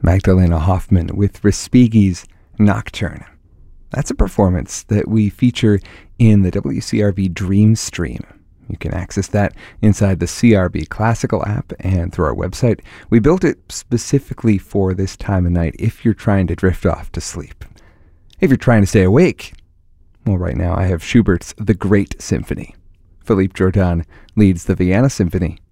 Magdalena Hoffman with Respighi's Nocturne. That's a performance that we feature in the WCRV Dream Stream. You can access that inside the CRV Classical app and through our website. We built it specifically for this time of night if you're trying to drift off to sleep. If you're trying to stay awake, well, right now I have Schubert's The Great Symphony. Philippe Jordan leads the Vienna Symphony